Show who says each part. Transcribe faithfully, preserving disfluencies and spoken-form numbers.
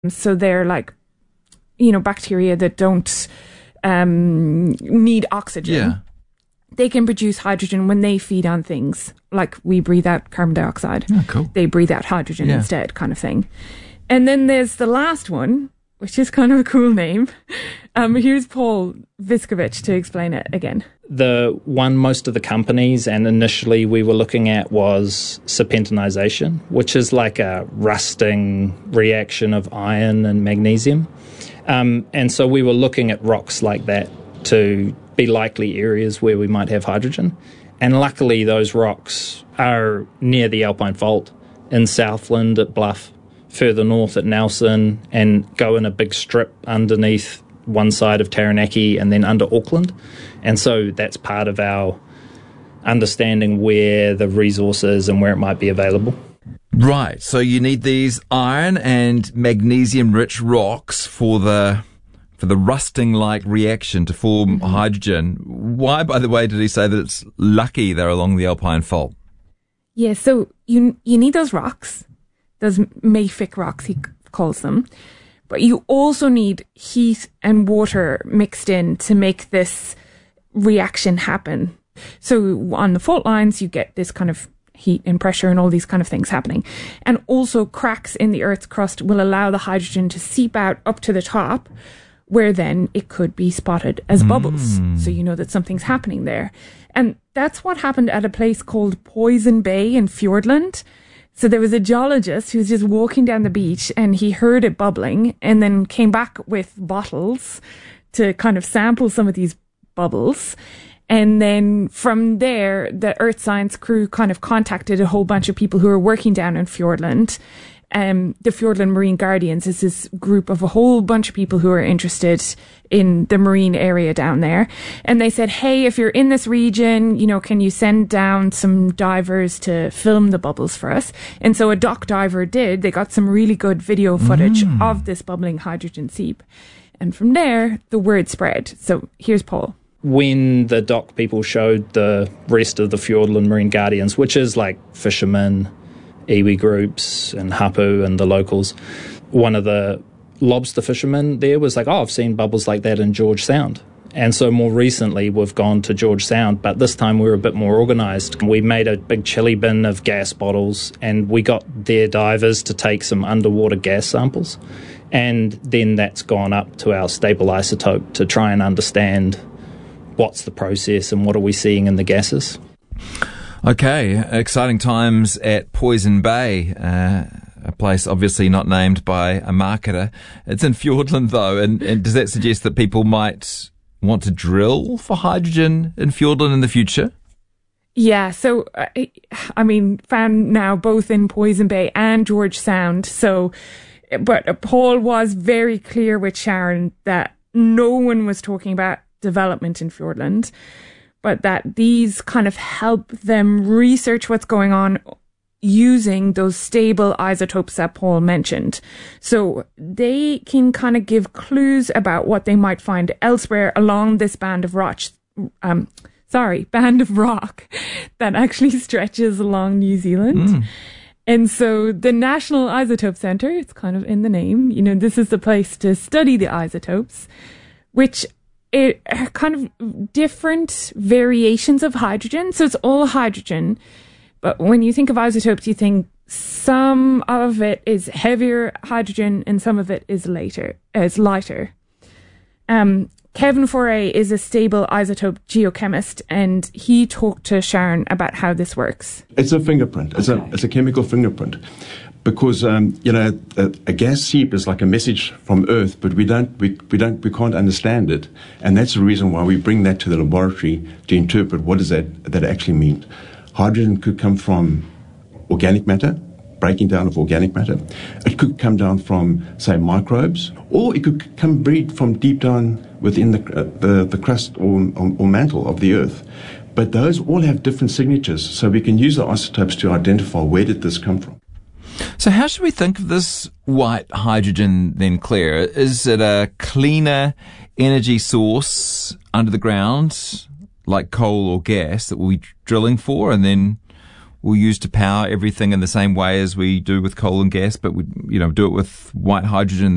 Speaker 1: So they're like, you know, bacteria that don't um, need oxygen.
Speaker 2: Yeah.
Speaker 1: They can produce hydrogen when they feed on things. Like we breathe out carbon dioxide.
Speaker 2: Oh, cool.
Speaker 1: They breathe out hydrogen
Speaker 2: Yeah.
Speaker 1: instead, kind of thing. And then there's the last one, which is kind of a cool name. Um, here's Paul Viskovich to explain it again.
Speaker 3: The one most of the companies and initially we were looking at was serpentinization, which is like a rusting reaction of iron and magnesium. Um, and so we were looking at rocks like that to be likely areas where we might have hydrogen. And luckily those rocks are near the Alpine Fault in Southland at Bluff, further north at Nelson, and go in a big strip underneath one side of Taranaki and then under Auckland. And so that's part of our understanding where the resource is and where it might be available.
Speaker 2: Right, so you need these iron and magnesium-rich rocks for the for the rusting-like reaction to form mm-hmm. hydrogen. Why, by the way, did he say that it's lucky they're along the Alpine Fault?
Speaker 1: Yeah, so you you need those rocks, those mafic rocks, he calls them. But you also need heat and water mixed in to make this reaction happen. So on the fault lines, you get this kind of heat and pressure and all these kind of things happening. And also cracks in the Earth's crust will allow the hydrogen to seep out up to the top, where then it could be spotted as bubbles. Mm. So you know that something's happening there. And that's what happened at a place called Poison Bay in Fiordland. So there was a geologist who was just walking down the beach and he heard it bubbling and then came back with bottles to kind of sample some of these bubbles. And then from there, the Earth Science crew kind of contacted a whole bunch of people who were working down in Fiordland. Um, the Fiordland Marine Guardians is this group of a whole bunch of people who are interested in the marine area down there. And they said, hey, if you're in this region, you know, can you send down some divers to film the bubbles for us? And so a dock diver did. They got some really good video footage mm. of this bubbling hydrogen seep. And from there, the word spread. So here's Paul.
Speaker 3: When the dock people showed the rest of the Fiordland Marine Guardians, which is like fishermen, iwi groups and hapu and the locals, one of the lobster fishermen there was like, oh, I've seen bubbles like that in George Sound. And so more recently we've gone to George Sound, but this time we were a bit more organised. We made a big chili bin of gas bottles and we got their divers to take some underwater gas samples. And then that's gone up to our stable isotope to try and understand what's the process and what are we seeing in the gases.
Speaker 2: Okay, exciting times at Poison Bay, uh, a place obviously not named by a marketer. It's in Fiordland though, and, and does that suggest that people might want to drill for hydrogen in Fiordland in the future?
Speaker 1: Yeah, so, uh, I mean, found now both in Poison Bay and George Sound. So, but Paul was very clear with Sharon that no one was talking about development in Fiordland, but that these kind of help them research what's going on using those stable isotopes that Paul mentioned. So they can kind of give clues about what they might find elsewhere along this band of rock, um, sorry, band of rock that actually stretches along New Zealand. Mm. And so the National Isotope Centre, it's kind of in the name, you know, this is the place to study the isotopes, which it are kind of different variations of hydrogen. So it's all hydrogen. But when you think of isotopes, you think some of it is heavier hydrogen and some of it is later, is lighter. Um, Kevin Foray is a stable isotope geochemist, and he talked to Sharon about how this works.
Speaker 4: It's a fingerprint. It's a it's a chemical fingerprint. Because um, you know a, a gas seep is like a message from Earth, but we don't we, we don't we can't understand it, and that's the reason why we bring that to the laboratory to interpret what does that that actually mean. Hydrogen could come from organic matter, breaking down of organic matter. It could come down from say microbes, or it could come breed from deep down within the uh, the, the crust or, or, or mantle of the Earth. But those all have different signatures, so we can use the isotopes to identify where did this come from.
Speaker 2: So how should we think of this white hydrogen then, Claire? Is it a cleaner energy source under the ground, like coal or gas, that we'll be drilling for and then we'll use to power everything in the same way as we do with coal and gas, but we, you know, do it with white hydrogen